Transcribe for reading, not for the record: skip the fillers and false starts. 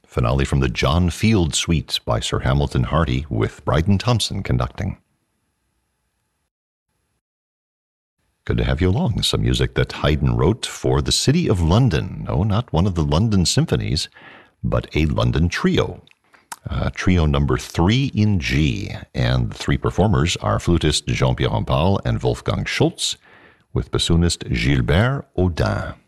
Finale from the John Field Suite by Sir Hamilton Hardy with Bryden Thompson conducting. Good to have you along. Some music that Haydn wrote for the City of London. No, not one of the London symphonies, but a London trio. Trio number 3 in G. And the 3 performers are flutist Jean-Pierre Rampal and Wolfgang Schultz with bassoonist Gilbert Audin.